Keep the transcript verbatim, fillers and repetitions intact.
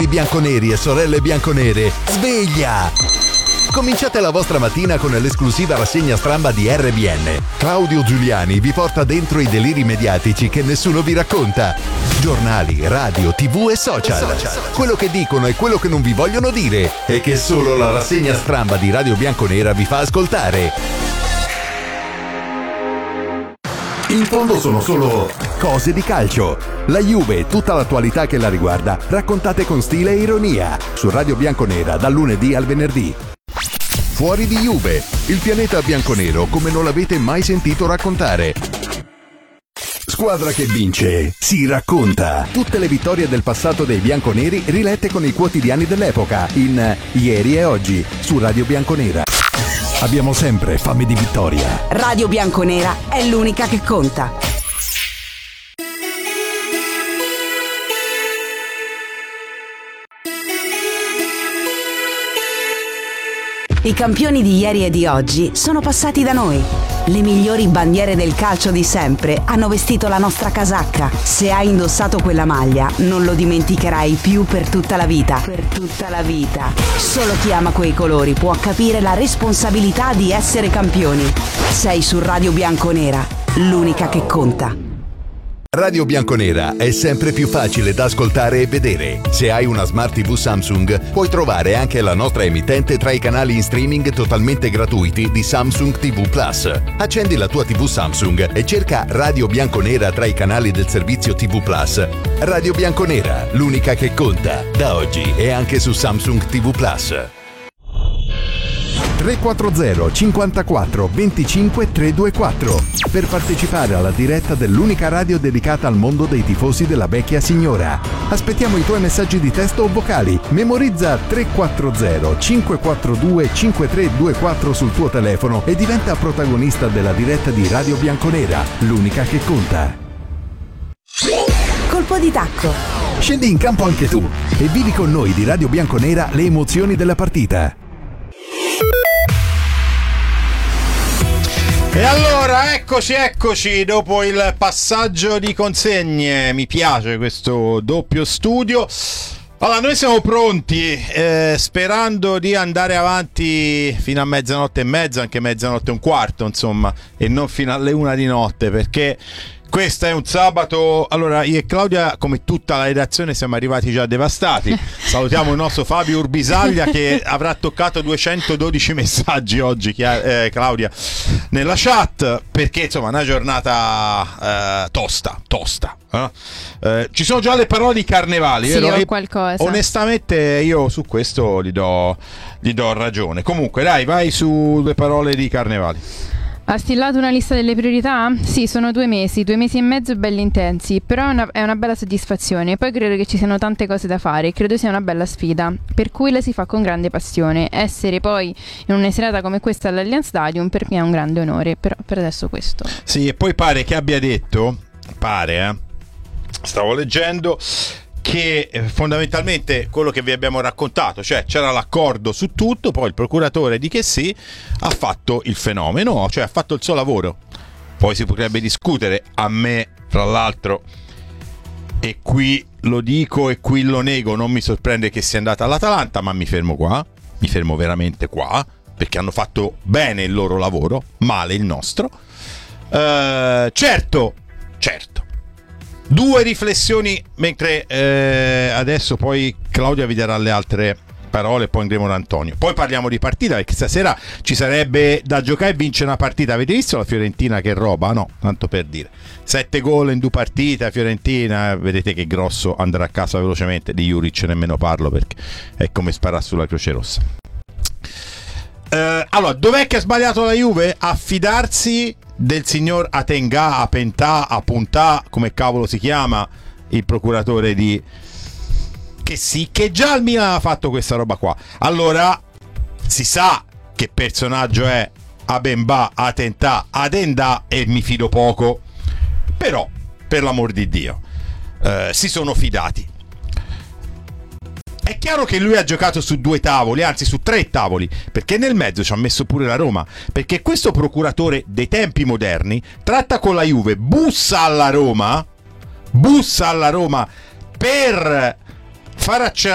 Bianconeri e sorelle bianconere, sveglia! Cominciate la vostra mattina con l'esclusiva rassegna stramba di R B N. Claudio Giuliani vi porta dentro i deliri mediatici che nessuno vi racconta. Giornali, radio, tv e social. Quello che dicono e quello che non vi vogliono dire e che solo la rassegna stramba di Radio Bianconera vi fa ascoltare. In fondo sono solo cose di calcio. La Juve e tutta l'attualità che la riguarda, raccontate con stile e ironia, su Radio Bianconera dal lunedì al venerdì. Fuori di Juve, il pianeta bianconero come non l'avete mai sentito raccontare. Squadra che vince, si racconta. Tutte le vittorie del passato dei bianconeri rilette con i quotidiani dell'epoca, in Ieri e Oggi, su Radio Bianconera. Abbiamo sempre fame di vittoria. Radio Bianconera è l'unica che conta. I campioni di ieri e di oggi sono passati da noi. Le migliori bandiere del calcio di sempre hanno vestito la nostra casacca. Se hai indossato quella maglia, non lo dimenticherai più per tutta la vita. Per tutta la vita. Solo chi ama quei colori può capire la responsabilità di essere campioni. Sei su Radio Bianconera, l'unica che conta. Radio Bianconera è sempre più facile da ascoltare e vedere. Se hai una Smart tivù Samsung, puoi trovare anche la nostra emittente tra i canali in streaming totalmente gratuiti di Samsung tivù Plus. Accendi la tua tivù Samsung e cerca Radio Bianconera tra i canali del servizio tivù Plus. Radio Bianconera, l'unica che conta, da oggi e anche su Samsung tivù Plus. tre quattro zero cinquantaquattro venticinque trecentoventiquattro per partecipare alla diretta dell'unica radio dedicata al mondo dei tifosi della vecchia signora. Aspettiamo i tuoi messaggi di testo o vocali. Memorizza tre quattro zero cinque quattro due cinque tre due quattro sul tuo telefono e diventa protagonista della diretta di Radio Bianconera, l'unica che conta. Colpo di tacco. Scendi in campo anche tu e vivi con noi di Radio Bianconera le emozioni della partita. E allora eccoci eccoci dopo il passaggio di consegne. Mi piace questo doppio studio. Allora noi siamo pronti, eh, sperando di andare avanti fino a mezzanotte e mezza, anche mezzanotte e un quarto insomma, e non fino alle una di notte, perché questo è un sabato. Allora io e Claudia, come tutta la redazione, siamo arrivati già devastati. Salutiamo il nostro Fabio Urbisaglia che avrà toccato duecentododici messaggi oggi, eh, Claudia, nella chat, perché insomma è una giornata eh, tosta, tosta. Eh? Eh, ci sono già le parole di Carnevali, sì, vero? Ho qualcosa. Onestamente io su questo gli do, gli do ragione. Comunque dai, vai sulle parole di Carnevali. Ha stillato una lista delle priorità? Sì, sono due mesi, due mesi e mezzo belli intensi, però è una, è una bella soddisfazione. Poi credo che ci siano tante cose da fare, credo sia una bella sfida, per cui la si fa con grande passione. Essere poi in una serata come questa all'Allianz Stadium per me è un grande onore, però per adesso questo. Sì, e poi pare che abbia detto, pare, eh, stavo leggendo, che eh, fondamentalmente quello che vi abbiamo raccontato, cioè c'era l'accordo su tutto, poi il procuratore di che sì ha fatto il fenomeno, cioè ha fatto il suo lavoro. Poi si potrebbe discutere, a me fra l'altro, e qui lo dico e qui lo nego, non mi sorprende che sia andata all'Atalanta, ma mi fermo qua, mi fermo veramente qua, perché hanno fatto bene il loro lavoro, male il nostro. Uh, certo, certo. Due riflessioni, mentre eh, adesso poi Claudia vi darà le altre parole, poi andremo da Antonio. Poi parliamo di partita, perché stasera ci sarebbe da giocare e vincere una partita. Avete visto la Fiorentina che roba? No, tanto per dire. Sette gol in due partite, Fiorentina, vedete che Grosso andrà a casa velocemente. Di Juric nemmeno parlo, perché è come sparare sulla Croce Rossa. Eh, allora, dov'è che ha sbagliato la Juve? A fidarsi del signor Atenga, Apentà, Apuntà, come cavolo si chiama, il procuratore di che sì, che già il Milan ha fatto questa roba qua. Allora si sa che personaggio è Abemba, Atentà, Adenda, e mi fido poco, però per l'amor di Dio eh, si sono fidati. È chiaro che lui ha giocato su due tavoli, anzi su tre tavoli, perché nel mezzo ci ha messo pure la Roma, perché questo procuratore dei tempi moderni tratta con la Juve, bussa alla Roma, bussa alla Roma per far accettare